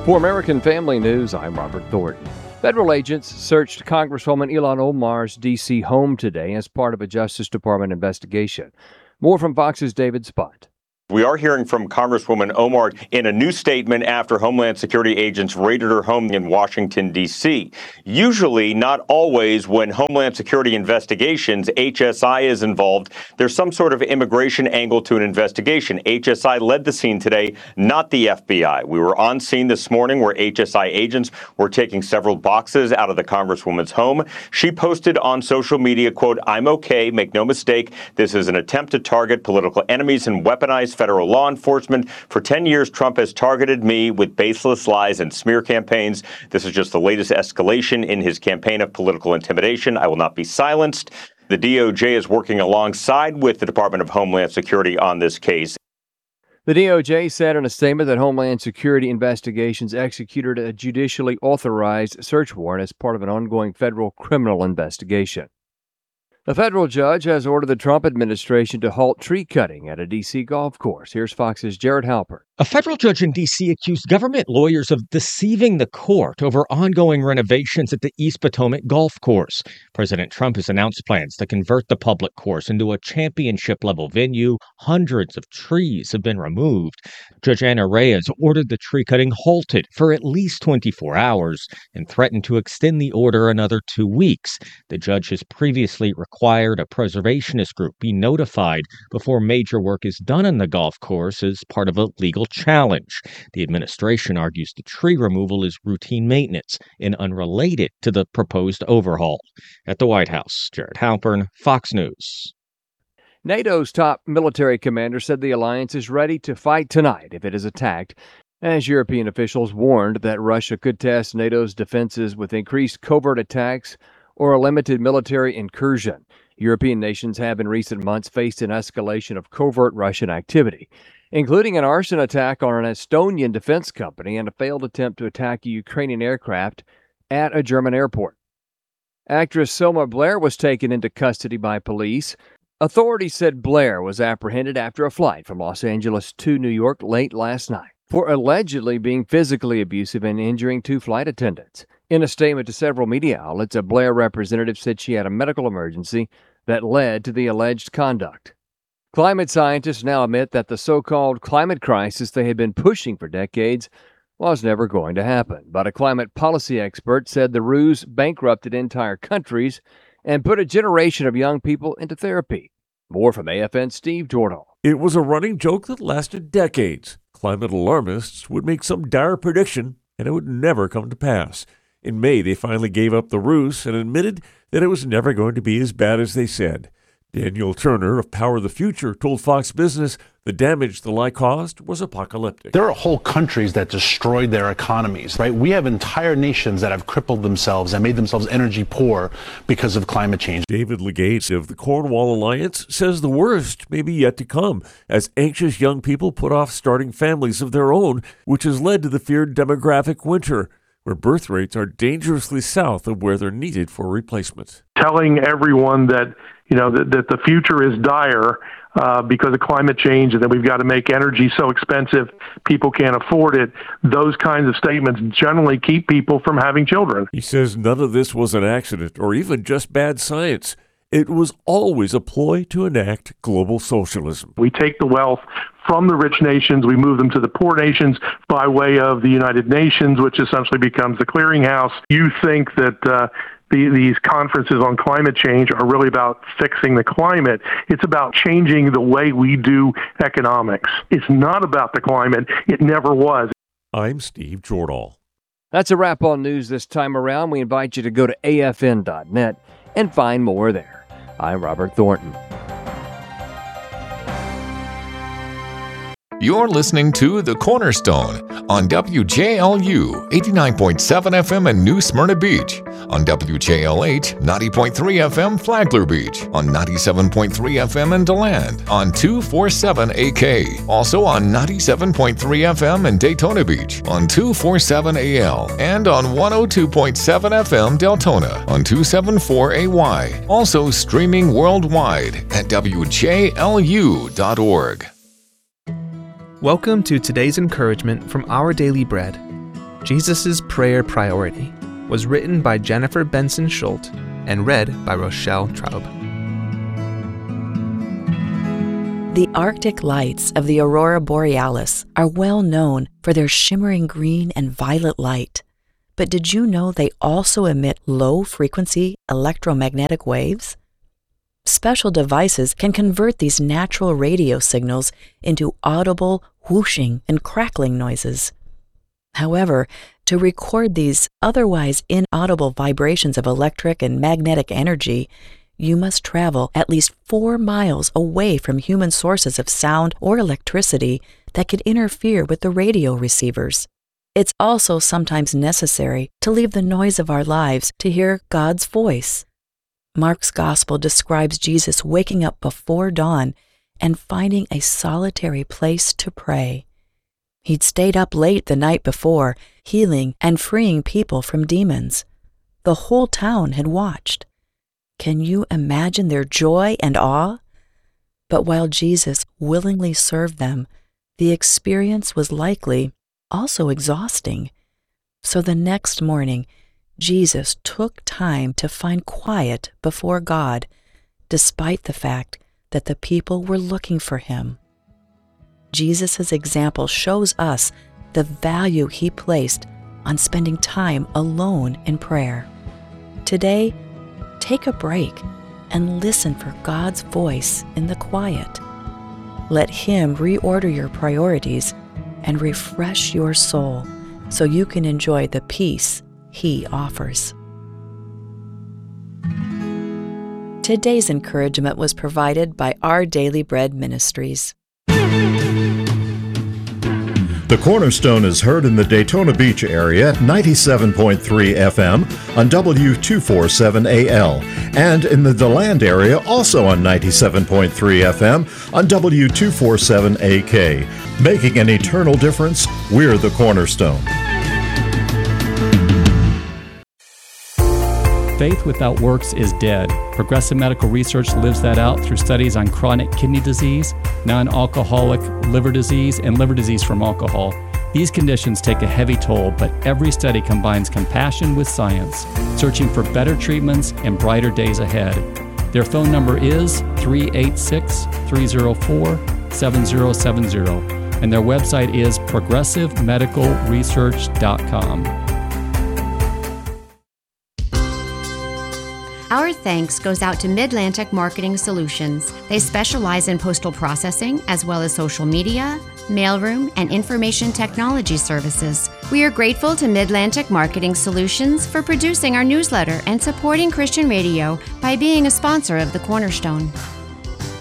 For American Family News, I'm Robert Thornton. Federal agents searched Congresswoman Ilhan Omar's D.C. home today as part of a Justice Department investigation. More from Fox's David Spott. We are hearing from Congresswoman Omar in a new statement after Homeland Security agents raided her home in Washington, D.C. Usually, not always, when Homeland Security investigations, HSI is involved. There's some sort of immigration angle to an investigation. HSI led the scene today, not the FBI. We were on scene this morning where HSI agents were taking several boxes out of the Congresswoman's home. She posted on social media, quote, "I'm okay, make no mistake. This is an attempt to target political enemies and weaponize federal law enforcement. For 10 years, Trump has targeted me with baseless lies and smear campaigns. This is just the latest escalation in his campaign of political intimidation. I will not be silenced." The DOJ is working alongside with the Department of Homeland Security on this case. The DOJ said in a statement that Homeland Security investigations executed a judicially authorized search warrant as part of an ongoing federal criminal investigation. A federal judge has ordered the Trump administration to halt tree cutting at a D.C. golf course. Here's Fox's Jared Halpern. A federal judge in D.C. accused government lawyers of deceiving the court over ongoing renovations at the East Potomac golf course. President Trump has announced plans to convert the public course into a championship-level venue. Hundreds of trees have been removed. Judge Anna Reyes ordered the tree cutting halted for at least 24 hours and threatened to extend the order another 2 weeks. The judge has previously required a preservationist group be notified before major work is done on the golf course as part of a legal challenge. The administration argues the tree removal is routine maintenance and unrelated to the proposed overhaul. At the White House, Jared Halpern, Fox News. NATO's top military commander said the alliance is ready to fight tonight if it is attacked, as European officials warned that Russia could test NATO's defenses with increased covert attacks or a limited military incursion. European nations have in recent months faced an escalation of covert Russian activity, including an arson attack on an Estonian defense company and a failed attempt to attack a Ukrainian aircraft at a German airport. Actress Selma Blair was taken into custody by police. Authorities said Blair was apprehended after a flight from Los Angeles to New York late last night for allegedly being physically abusive and injuring 2 flight attendants. In a statement to several media outlets, a Blair representative said she had a medical emergency that led to the alleged conduct. Climate scientists now admit that the so-called climate crisis they had been pushing for decades was never going to happen. But a climate policy expert said the ruse bankrupted entire countries and put a generation of young people into therapy. More from AFN's Steve Jordahl. It was a running joke that lasted decades. Climate alarmists would make some dire prediction, and it would never come to pass. In May, they finally gave up the ruse and admitted that it was never going to be as bad as they said. Daniel Turner of Power the Future told Fox Business the damage the lie caused was apocalyptic. There are whole countries that destroyed their economies, right? We have entire nations that have crippled themselves and made themselves energy poor because of climate change. David Legates of the Cornwall Alliance says the worst may be yet to come as anxious young people put off starting families of their own, which has led to the feared demographic winter, where birth rates are dangerously south of where they're needed for replacement. Telling everyone that that the future is dire because of climate change and that we've got to make energy so expensive people can't afford it, those kinds of statements generally keep people from having children. He says none of this was an accident or even just bad science. It was always a ploy to enact global socialism. We take the wealth from the rich nations, we move them to the poor nations by way of the United Nations, which essentially becomes the clearinghouse. You think that these conferences on climate change are really about fixing the climate. It's about changing the way we do economics. It's not about the climate. It never was. I'm Steve Jordahl. That's a wrap on news this time around. We invite you to go to afn.net and find more there. I'm Robert Thornton. You're listening to The Cornerstone on WJLU 89.7 FM in New Smyrna Beach, on WJLH 90.3 FM Flagler Beach, on 97.3 FM in DeLand, on 247 AK, also on 97.3 FM in Daytona Beach, on 247 AL, and on 102.7 FM Deltona, on 274 AY, also streaming worldwide at WJLU.org. Welcome to today's encouragement from Our Daily Bread. Jesus' Prayer Priority was written by Jennifer Benson Schultz and read by Rochelle Traub. The Arctic lights of the aurora borealis are well known for their shimmering green and violet light. But did you know they also emit low-frequency electromagnetic waves? Special devices can convert these natural radio signals into audible whooshing and crackling noises. However, to record these otherwise inaudible vibrations of electric and magnetic energy, you must travel at least 4 miles away from human sources of sound or electricity that could interfere with the radio receivers. It's also sometimes necessary to leave the noise of our lives to hear God's voice. Mark's Gospel describes Jesus waking up before dawn and finding a solitary place to pray. He'd stayed up late the night before, healing and freeing people from demons. The whole town had watched. Can you imagine their joy and awe? But while Jesus willingly served them, the experience was likely also exhausting. So the next morning, Jesus took time to find quiet before God, despite the fact that the people were looking for him. Jesus' example shows us the value he placed on spending time alone in prayer. Today, take a break and listen for God's voice in the quiet. Let him reorder your priorities and refresh your soul so you can enjoy the peace he offers. Today's encouragement was provided by Our Daily Bread Ministries. The Cornerstone is heard in the Daytona Beach area at 97.3 FM on W247AL and in the DeLand area also on 97.3 FM on W247AK. Making an eternal difference, we're the Cornerstone. Faith without works is dead. Progressive Medical Research lives that out through studies on chronic kidney disease, non-alcoholic liver disease, and liver disease from alcohol. These conditions take a heavy toll, but every study combines compassion with science, searching for better treatments and brighter days ahead. Their phone number is 386-304-7070, and their website is progressivemedicalresearch.com. Our thanks goes out to Midlantic Marketing Solutions. They specialize in postal processing as well as social media, mailroom, and information technology services. We are grateful to Midlantic Marketing Solutions for producing our newsletter and supporting Christian radio by being a sponsor of The Cornerstone.